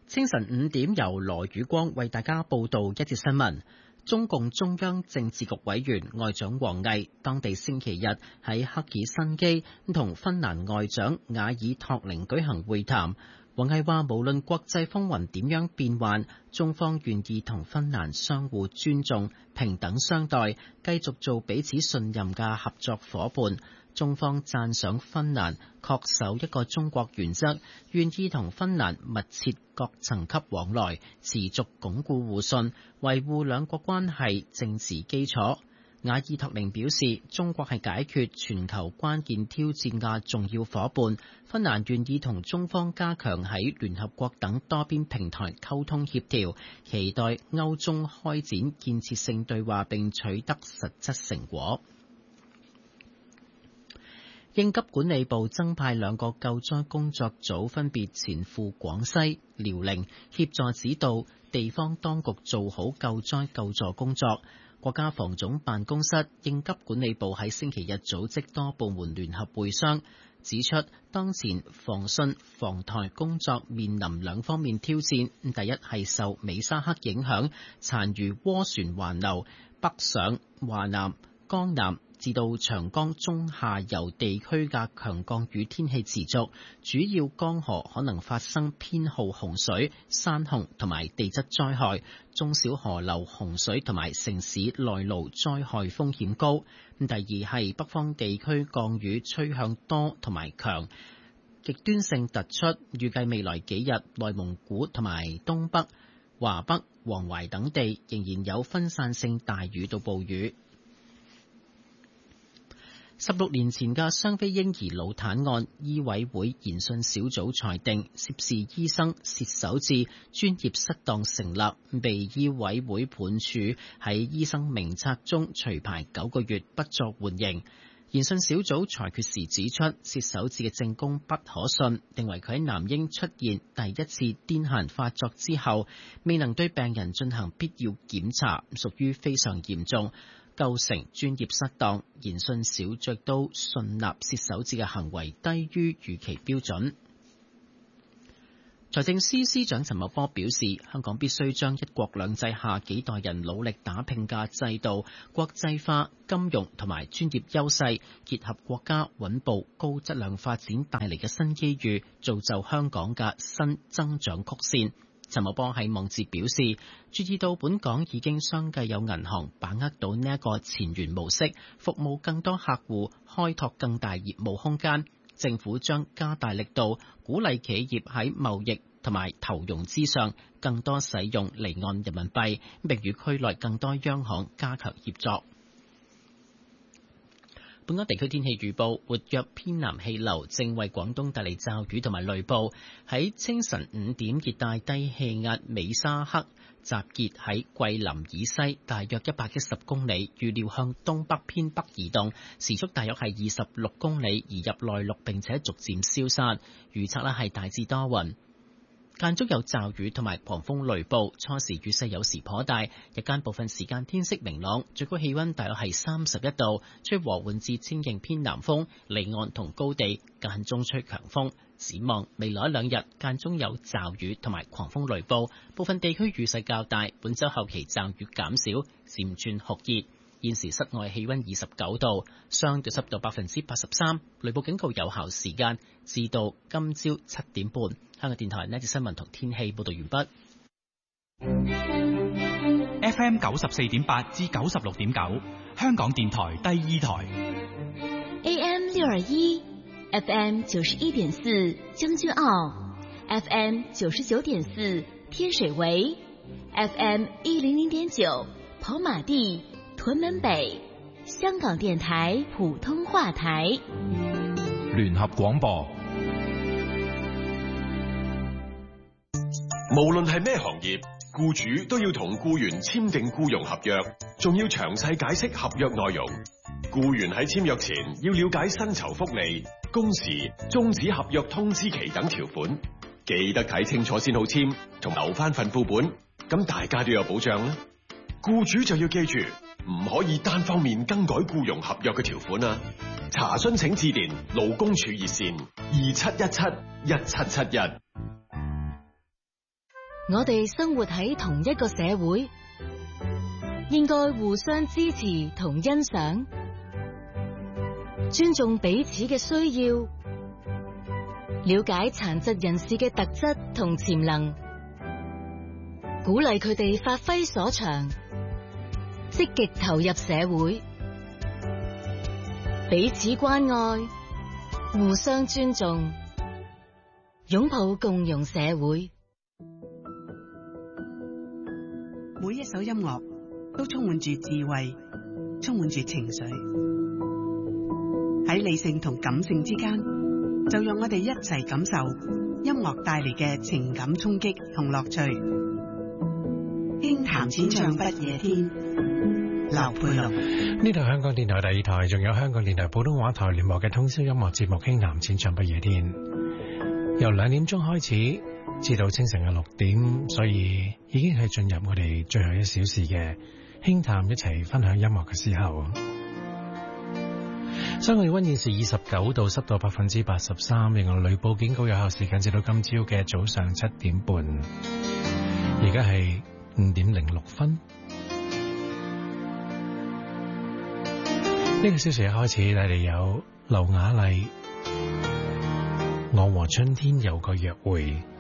清晨5點，由羅宇光為大家報道一節新聞。中共中央政治局委員外長王毅，當地星期日喺赫爾辛基同芬蘭外長瓦爾托寧舉行會談。王毅話，無論國際風雲點樣變幻，中方願意同芬蘭相互尊重、平等相待，繼續做彼此信任嘅合作夥伴。中方讚賞芬蘭恪守一個中國原則，願意同芬蘭密切各層級往來，持續鞏固互信，維護兩國關係政治基礎。瓦爾托寧表示，中國係解決全球關鍵挑戰嘅重要夥伴，芬蘭願意同中方加強喺聯合國等多邊平台溝通協調，期待歐中開展建設性對話並取得實質成果。應急管理部增派2個救災工作組，分別前赴廣西、遼寧，協助指導地方當局做好救災救助工作。國家防總辦公室、應急管理部喺星期日組織多部門聯合會商，指出當前防汛防台工作面臨2方面挑戰。第一係受美沙克影響，殘餘渦旋環流北上華南、江南至到長江中下游地區嘅強降雨天氣持續，主要江河可能發生偏好洪水、山洪同埋地質災害，中小河流洪水同埋城市內澇災害風險高。第二係北方地區降雨趨向多同埋強，極端性突出，預計未來幾日內蒙古同埋東北、華北、黃淮等地仍然有分散性大雨到暴雨。16年前嘅雙非嬰兒腦癱案，醫委會研訊小組裁定涉事醫生薛守志專業失當成立，被醫委會判處喺醫生名冊中除牌9個月，不作緩刑。研訊小組裁決時指出，薛守志嘅證供不可信，認為佢喺男嬰出現第一次癲癇發作之後，未能對病人進行必要檢查，屬於非常嚴重，構成專業失當。研訊小組都信納薛守志嘅行為低於預期標準。財政司司長陳茂波表示，香港必須將一國兩制下幾代人努力打拼嘅制度、國際化、金融同埋專業優勢，結合國家穩步高質量發展帶嚟嘅新機遇，造就香港嘅新增長曲線。陳茂波喺網誌表示，注意到本港已經相繼有銀行把握到呢一個前沿模式，服務更多客戶，開拓更大業務空間。政府將加大力度，鼓勵企業喺貿易同埋投融資上更多使用離岸人民幣，並與區內更多央行加強協作。本港地區天氣預報，活躍偏南氣流正為廣東帶嚟驟雨同埋雷暴。喺清晨5點，熱帶低氣壓美沙克集結喺桂林以西大約110公里，預料向東北偏北移動，時速大約係26公里，移入內陸並且逐漸消散。預測係大致多雲，間中有驟雨同埋狂風雷暴，初時雨勢有時頗大，日間部分時間天色明朗，最高氣溫大約係31度，吹和緩至清勁偏南風，離岸同高地間中吹強風。展望未來1-2日間中有驟雨同埋狂風雷暴，部分地區雨勢較大，本週後期驟雨減少，漸轉酷熱。現時室外氣溫29度，相對濕度83%，雷暴警告有效時間至到今朝7點半。香港電台呢節新聞同天氣報道完畢。 FM 94.8至96.9，香港電台第2台。 AM 621 FM 91.4將軍澳 FM 99.4天水圍 FM 100.9跑馬地屯門北，香港電台普通話台。 聯合廣播。 無論係咩行業，僱主都要同僱員簽訂僱傭合約，仲要詳細解釋合約內容。僱員喺簽約前要了解薪酬福利、工時、終止合約通知期等條款，記得睇清楚先好簽，同留翻份副本，咁大家都有保障啦。僱主就要記住，唔可以單方面更改僱傭合約嘅條款啊！查詢請致電勞工處熱線27171771。 我哋生活喺同一個社會，應該互相支持同欣賞，尊重彼此嘅需要，了解殘疾人士嘅特質同潛能，鼓勵佢哋發揮所長，積極投入社會，彼此關愛，互相尊重，擁抱共融社會。 每一首音樂都充滿住智慧，充滿住情緒。喺理性同感性之間，就讓我哋一齊感受音樂帶嚟嘅情感衝擊同樂趣。輕談淺唱不夜天，劉佩龍。 呢度香港電台第二台，仲有香港電台普通話台聯播嘅通宵音樂節目《輕談淺唱不夜天》，由2點鐘開始至到清晨嘅6點，所以已經係進入我哋最後1小時嘅輕談，一齊分享音樂嘅時候。香港氣溫現時29度，濕度83%，另外雷暴警告有效時間至到今朝嘅早上7點半，而家係5點06分。呢個小時一開始，帶嚟有劉雅麗《我和春天有個約會》。